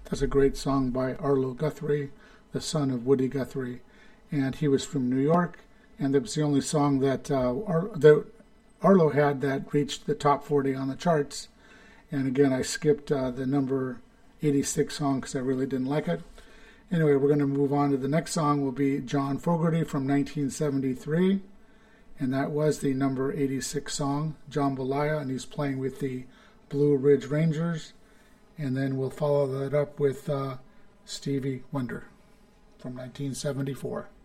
That's a great song by Arlo Guthrie, the son of Woody Guthrie. And he was from New York, and that was the only song that Arlo had that reached the top 40 on the charts. And again, I skipped the number 86 song because I really didn't like it. Anyway, we're going to move on to the next song. Will be John Fogerty from 1973, and that was the number 86 song, Jambalaya, and he's playing with the Blue Ridge Rangers. And then we'll follow that up with Stevie Wonder from 1974.